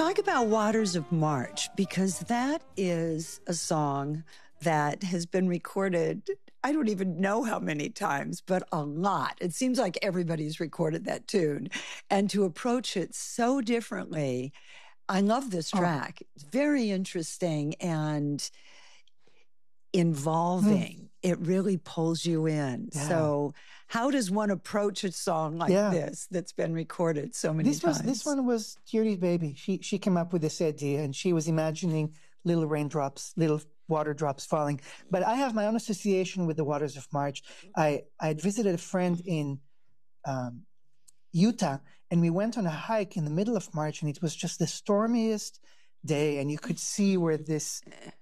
Talk about Waters of March, because that is a song that has been recorded, I don't even know how many times, but a lot. It seems like everybody's recorded that tune. And to approach it so differently, I love this track. It's very interesting and involving. It really pulls you in. Yeah. So how does one approach a song like this that's been recorded so many times? This one was Tierney's baby. She came up with this idea, and she was imagining little raindrops, little water drops falling. But I have my own association with the Waters of March. I had visited a friend in Utah, and we went on a hike in the middle of March, and it was just the stormiest day, and you could see where this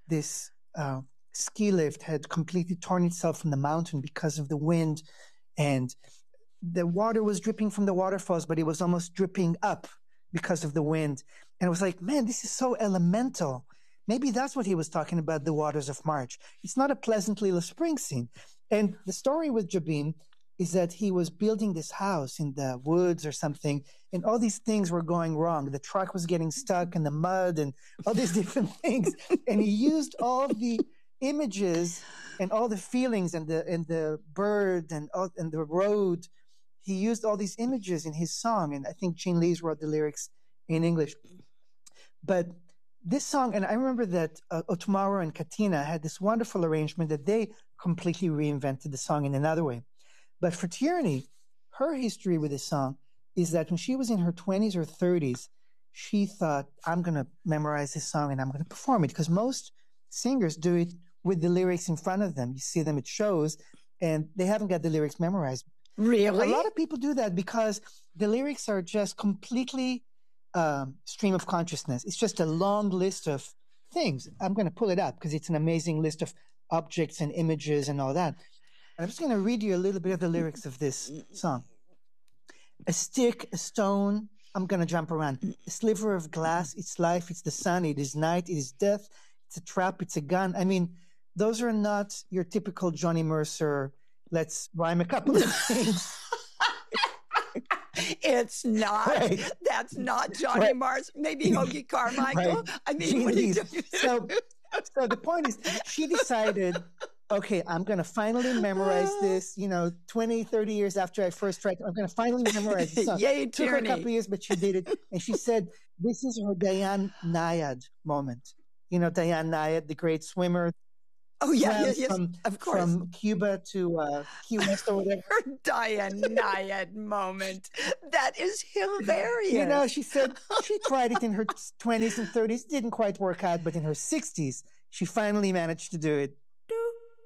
ski lift had completely torn itself from the mountain because of the wind, and the water was dripping from the waterfalls, but it was almost dripping up because of the wind. And I was like, man, this is so elemental. Maybe that's what he was talking about, the Waters of March. It's not a pleasant little spring scene. And the story with Jobim is that he was building this house in the woods or something, and all these things were going wrong. The truck was getting stuck in the mud and all these different things. And he used all the images and all the feelings and the bird and the road. He used all these images in his song, and I think Gene Lees wrote the lyrics in English. But this song, and I remember that Otumaro and Katina had this wonderful arrangement that they completely reinvented the song in another way. But for Tierney, her history with this song is that when she was in her 20s or 30s, she thought, I'm going to memorize this song and I'm going to perform it, because most singers do it with the lyrics in front of them. You see them at shows and they haven't got the lyrics memorized. Really? A lot of people do that because the lyrics are just completely stream of consciousness. It's just a long list of things. I'm going to pull it up because it's an amazing list of objects and images and all that. I'm just going to read you a little bit of the lyrics of this song. A stick, a stone, I'm going to jump around. A sliver of glass, it's life, it's the sun, it is night, it is death, it's a trap, it's a gun. I mean, those are not your typical Johnny Mercer, let's rhyme a couple of things. It's not. Right. That's not Johnny Mars. Maybe Hoagie Carmichael. Right. I mean, what so the point is, she decided, okay, I'm going to finally memorize this, 20, 30 years after I first tried. I'm going to finally memorize this song. Yay, It took her a couple of years, but she did it. And she said, this is her Dayan Nayad moment. Dayan Nayad, the great swimmer. Oh, yes, of course. From Cuba to Key West or whatever. Her Dayan Nayad moment. That is hilarious. She said she tried it in her 20s and 30s. Didn't quite work out, but in her 60s, she finally managed to do it.